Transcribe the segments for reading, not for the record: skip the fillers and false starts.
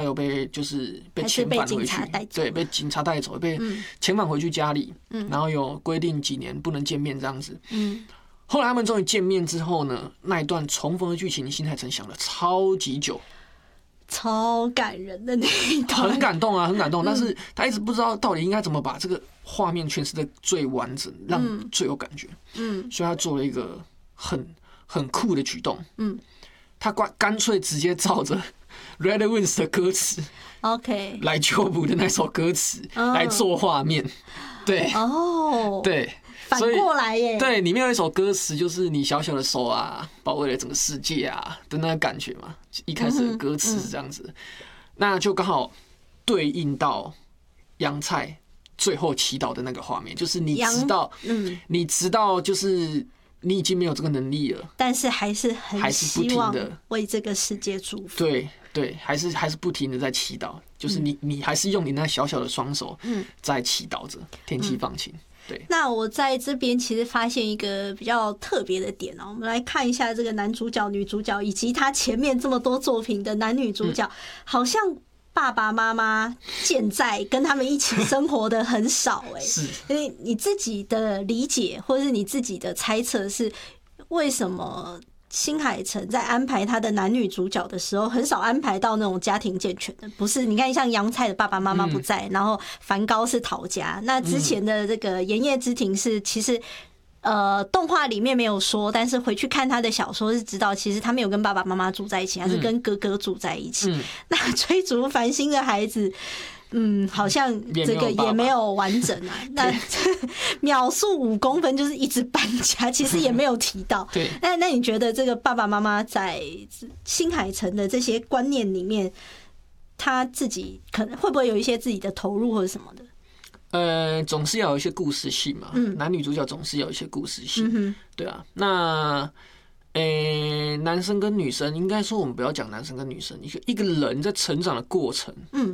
有被遣返回去，对，被警察带走，被遣返回去家里，然后有规定几年不能见面这样子。后来他们终于见面之后呢，那一段重逢的剧情，新海诚想了超级久。 超感人的那一段， 很感动啊，很感动。但是他一直不知道到底应该怎么把这个画面诠释的最完整，让最有感觉。所以他做了一个很酷的举动。他干脆直接照着 Red Wings 的歌词 ，OK， 来修补的那首歌词来做画面。对，对。 反过来耶， 对，里面有一首歌词，就是你小小的手啊，保卫了整个世界啊的那个感觉嘛。一开始的歌词是这样子，那就刚好对应到杨菜最后祈祷的那个画面，就是你知道，就是你已经没有这个能力了， 但是还是很希望为这个世界祝福。 对，还是不停的在祈祷，就是你还是用你那小小的双手在祈祷着天气放晴。 那我在这边其实发现一个比较特别的点我们来看一下这个男主角、女主角以及他前面这么多作品的男女主角，好像爸爸妈妈健在跟他们一起生活的很少是，因为你自己的理解或者是你自己的猜测是为什么？新海诚在安排他的男女主角的时候，很少安排到那种家庭健全的，不是？你看，像杨菜的爸爸妈妈不在，然后梵高是逃家。那之前的这个《盐业之庭》是其实动画里面没有说，但是回去看他的小说是知道，其实他没有跟爸爸妈妈住在一起，他是跟哥哥住在一起。那追逐繁星的孩子。好像这个也没有完整啊。那秒速5公分就是一直搬家，其实也没有提到。 对， 那你觉得这个爸爸妈妈在新海诚的这些观念里面，他自己可能会不会有一些自己的投入或者什么的？ 总是要有一些故事性嘛。男女主角总是要有一些故事性。对啊，那。男生跟女生，应该说我们不要讲男生跟女生，一个人在成长的过程，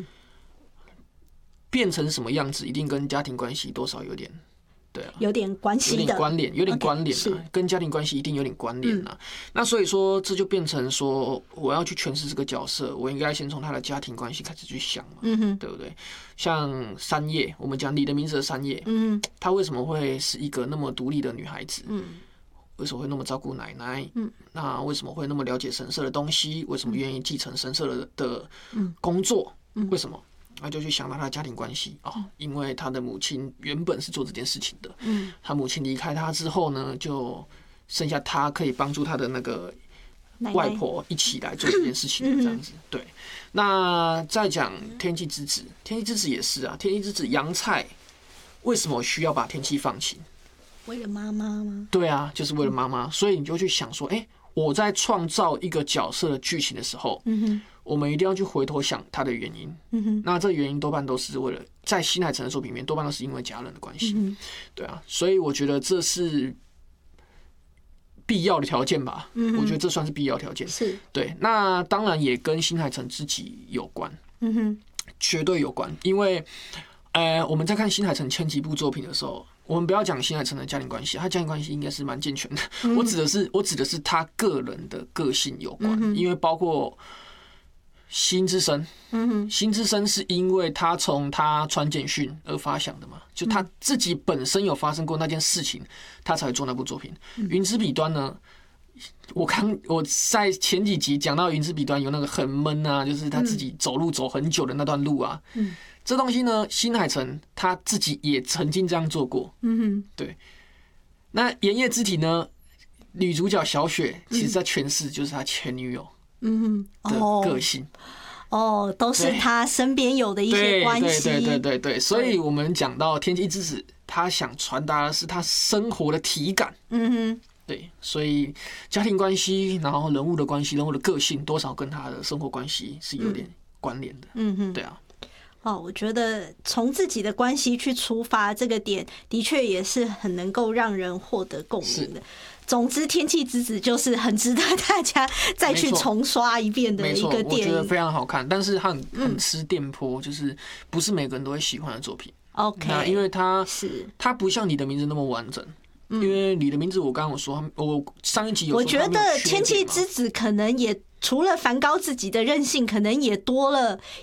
变成什么样子，一定跟家庭关系多少有点，对啊， 有点关系的， 有点关联啊，跟家庭关系一定有点关联啊。那所以说，这就变成说，我要去诠释这个角色，我应该先从他的家庭关系开始去想嘛，对不对？像山叶，我们讲你的名字的山叶，她为什么会是一个那么独立的女孩子？为什么会那么照顾奶奶？那为什么会那么了解神社的东西？为什么愿意继承神社的工作？为什么？他就去想到他的家庭关系因为他的母亲原本是做这件事情的，他母亲离开他之后呢，就剩下他可以帮助他的那个外婆一起来做这件事情，这样子。对，那再讲天气之子，天气之子也是啊，天气之子杨菜为什么需要把天气放晴？ 为了妈妈吗？ 对啊，就是为了妈妈，所以你就去想说，我在创造一个角色的剧情的时候，我们一定要去回头想他的原因。那这个原因多半都是为了在新海诚的作品里面，多半都是因为家人的关系。对啊，所以我觉得这是必要的条件吧。我觉得这算是必要条件。 是， 对。那当然也跟新海诚自己有关。绝对有关，因为我们在看新海诚前几部作品的时候。我们不要讲新海诚的家庭关系，他家庭关系应该是蛮健全的。我指的是他个人的个性有关，因为包括心之声，心之声是因为他从他传简讯而发想的嘛，就他自己本身有发生过那件事情，他才会做那部作品。云之彼端呢？我在前几集讲到云之彼端有那个很闷啊，就是他自己走路走很久的那段路啊。这东西呢，新海诚他自己也曾经这样做过。对。那《盐业之体》呢，女主角小雪，其实在诠释就是他前女友的个性。 都是他身边有的一些关系。 对。所以我们讲到《天气之子》，他想传达的是他生活的体感。对，所以家庭关系，然后人物的关系，人物的个性，多少跟他的生活关系是有点关联的。对啊。 我觉得从自己的关系去出发，这个点的确也是很能够让人获得共鸣的。总之，《天气之子》就是很值得大家再去重刷一遍的一个电影。 我觉得非常好看，但是它很吃电波，就是不是每个人都会喜欢的作品。 OK， 那因为它不像你的名字那么完整。因为你的名字，我刚刚有说，我上一集有说， 我觉得《天气之子》可能也除了梵高自己的任性，可能也多了